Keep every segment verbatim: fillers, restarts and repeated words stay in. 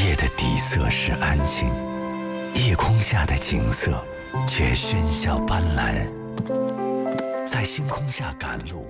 夜的底色是安静，夜空下的景色却喧嚣斑斓。在星空下赶路。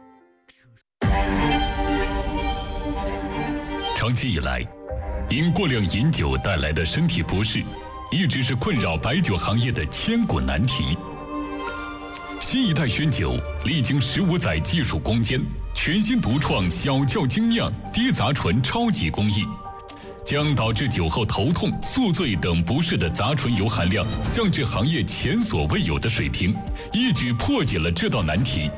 长期以来，因过量饮酒带来的身体不适，一直是困扰白酒行业的千古难题。新一代轩酒历经十五载技术攻坚，全新独创小窖精酿低杂醇超级工艺，将导致酒后头痛、宿醉等不适的杂醇油含量降至行业前所未有的水平，一举破解了这道难题。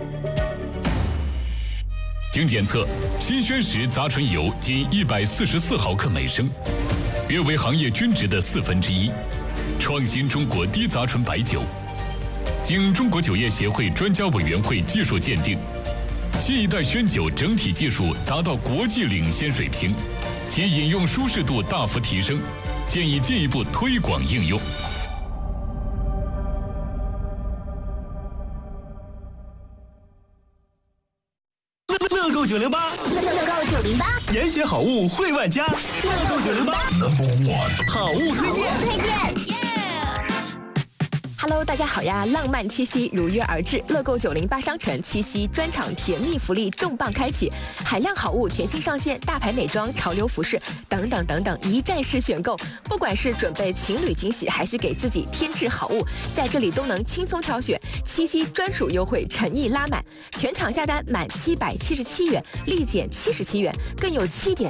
经检测，新轩十杂醇油仅一百四十四毫克每升，约为行业均值的四分之一，创新中国低杂醇白酒。经中国酒业协会专家委员会技术鉴定，新一代轩酒整体技术达到国际领先水平，其饮用舒适度大幅提升，建议进一步推广应用。 乐购九零八， 乐购九零八， 严选好物惠万家。乐购九零八 ，Number One， 好物推荐。 推荐。 Hello， 大家好呀！浪漫七夕如约而至，乐购九零八商城七夕专场甜蜜福利重磅开启，海量好物全新上线，大牌美妆、潮流服饰等等等等，一站式选购。不管是准备情侣惊喜，还是给自己添置好物，在这里都能轻松挑选。七夕专属优惠诚意拉满，全场下单满七百七十七元，立减七十七元，更有七点。